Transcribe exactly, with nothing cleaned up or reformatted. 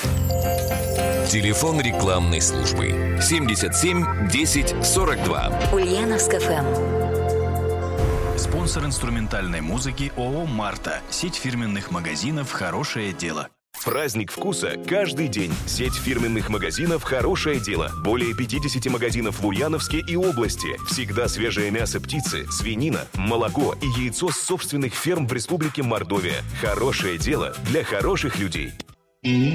Телефон рекламной службы семьдесят семь десять сорок два. Ульяновск эф эм. Спонсор инструментальной музыки ООО «Марта». Сеть фирменных магазинов «Хорошее дело». Праздник вкуса каждый день. Сеть фирменных магазинов «Хорошее дело». Более пятьдесят магазинов в Ульяновске и области. Всегда свежее мясо птицы, свинина, молоко и яйцо с собственных ферм в Республике Мордовия. «Хорошее дело» для хороших людей.